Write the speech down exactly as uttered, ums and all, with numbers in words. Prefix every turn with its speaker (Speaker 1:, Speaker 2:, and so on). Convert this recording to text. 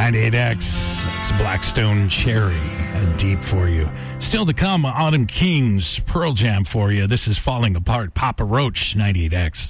Speaker 1: ninety-eight X. It's Blackstone Cherry and Deep for you. Still to come, Autumn Kings, Pearl Jam for you. This is Falling Apart, Papa Roach, ninety-eight X.